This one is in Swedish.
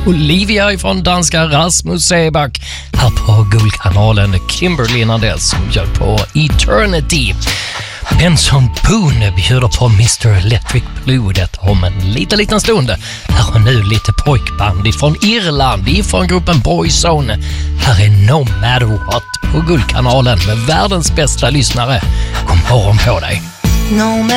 Olivia ifrån danska Rasmus Seback. Här på Guldkanalen Kimberly Nandez som gör på Eternity. Benson Boone bjuder på Mr. Electric Blue om en liten stund. Här och nu lite pojkband ifrån Irland, ifrån gruppen Boyzone. Här är No Matter What på Guldkanalen med världens bästa lyssnare. God morgon på dig.